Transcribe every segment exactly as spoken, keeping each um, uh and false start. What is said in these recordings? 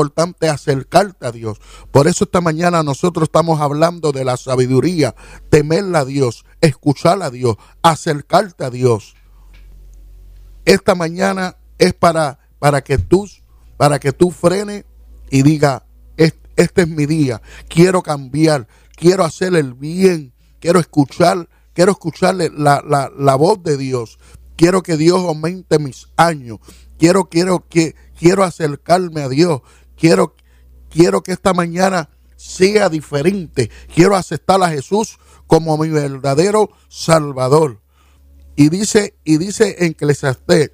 importante acercarte a Dios. Por eso esta mañana nosotros estamos hablando de la sabiduría, temerla a Dios, escuchar a Dios, acercarte a Dios. Esta mañana es para, para que tú, para que tú frenes y digas, este es mi día, quiero cambiar, quiero hacer el bien, quiero escuchar, quiero escucharle la, la, la voz de Dios, quiero que Dios aumente mis años, quiero, quiero, que, quiero acercarme a Dios, quiero, quiero que esta mañana sea diferente, quiero aceptar a Jesús como mi verdadero Salvador. Y dice, y dice en Eclesiastés,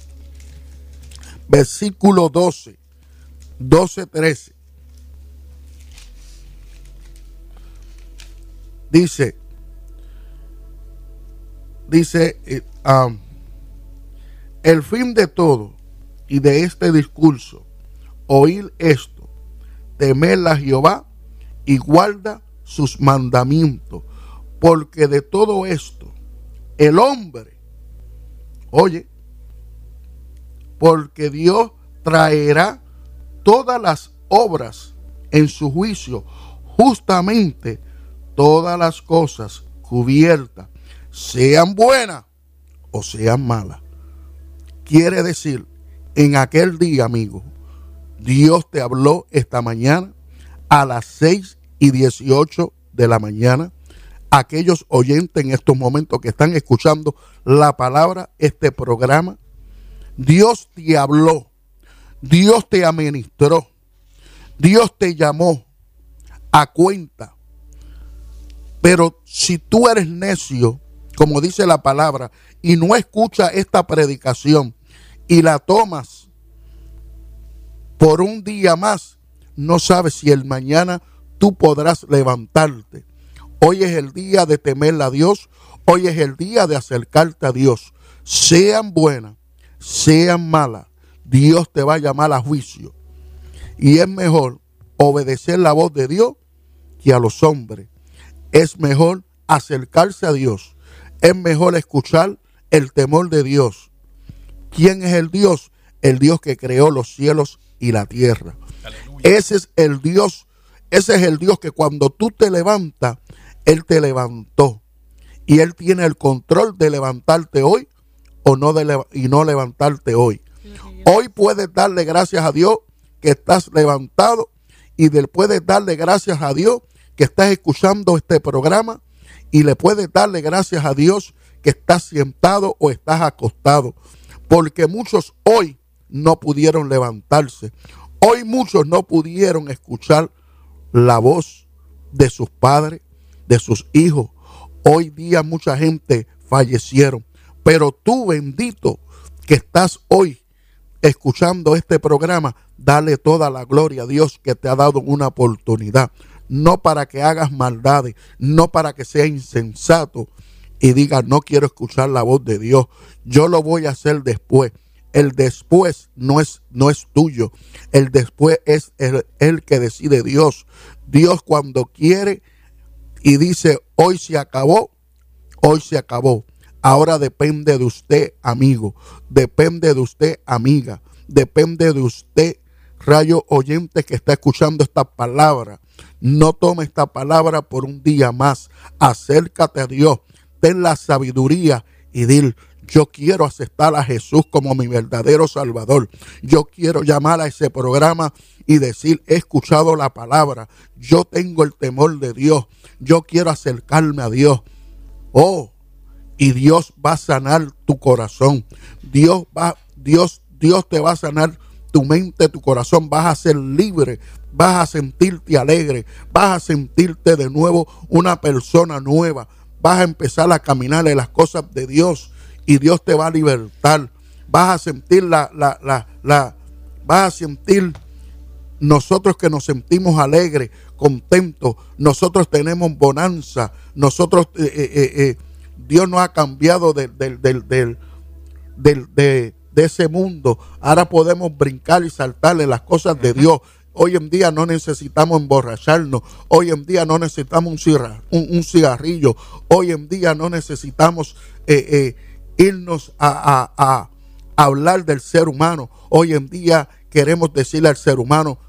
versículo doce, doce, trece. Dice, dice, um, el fin de todo y de este discurso, oír esto, temer a Jehová y guarda sus mandamientos, porque de todo esto el hombre, oye, porque Dios traerá todas las obras en su juicio, justamente todas las cosas cubiertas, sean buenas o sean malas. Quiere decir, en aquel día, amigo, Dios te habló esta mañana a las seis y dieciocho de la mañana. Aquellos oyentes en estos momentos que están escuchando la palabra, este programa, Dios te habló, Dios te administró, Dios te llamó a cuenta. Pero si tú eres necio, como dice la palabra, y no escuchas esta predicación y la tomas por un día más, no sabes si el mañana tú podrás levantarte. Hoy es el día de temer a Dios, hoy es el día de acercarte a Dios. Sean buenas, sean malas, Dios te va a llamar a juicio. Y es mejor obedecer la voz de Dios que a los hombres. Es mejor acercarse a Dios. Es mejor escuchar el temor de Dios. ¿Quién es el Dios? El Dios que creó los cielos y la tierra. Aleluya. Ese es el Dios, ese es el Dios que cuando tú te levantas, Él te levantó. Y Él tiene el control de levantarte hoy o no de y no levantarte hoy. Hoy puedes darle gracias a Dios que estás levantado y le puedes darle gracias a Dios que estás escuchando este programa y le puedes darle gracias a Dios que estás sentado o estás acostado, porque muchos hoy no pudieron levantarse, hoy muchos no pudieron escuchar la voz de sus padres, de sus hijos. Hoy día mucha gente fallecieron, pero tú, bendito, que estás hoy escuchando este programa, dale toda la gloria a Dios que te ha dado una oportunidad. No para que hagas maldades, no para que seas insensato y digas no quiero escuchar la voz de Dios, yo lo voy a hacer después. El después no es, no es tuyo, el después es el, el que decide Dios. Dios cuando quiere y dice hoy se acabó, hoy se acabó. Ahora depende de usted, amigo, depende de usted, amiga, depende de usted, rayo oyente que está escuchando esta palabra. No tome esta palabra por un día más. Acércate a Dios, ten la sabiduría y dile, yo quiero aceptar a Jesús como mi verdadero Salvador. Yo quiero llamar a ese programa y decir, he escuchado la palabra, yo tengo el temor de Dios, yo quiero acercarme a Dios. Oh, y Dios va a sanar tu corazón. Dios va, Dios, Dios te va a sanar tu mente, tu corazón. Vas a ser libre, vas a sentirte alegre, vas a sentirte de nuevo una persona nueva. Vas a empezar a caminar en las cosas de Dios y Dios te va a libertar. Vas a sentir la, la, la, la, vas a sentir nosotros que nos sentimos alegres, contentos. Nosotros tenemos bonanza. Nosotros, eh, eh, eh, Dios nos ha cambiado del, del, del, del, del, de, de ese mundo. Ahora podemos brincar y saltar en las cosas de Dios. Hoy en día no necesitamos emborracharnos. Hoy en día no necesitamos un, cigarrillo. Un, un cigarrillo. Hoy en día no necesitamos eh, eh, irnos a, a, a hablar del ser humano. Hoy en día queremos decirle al ser humano,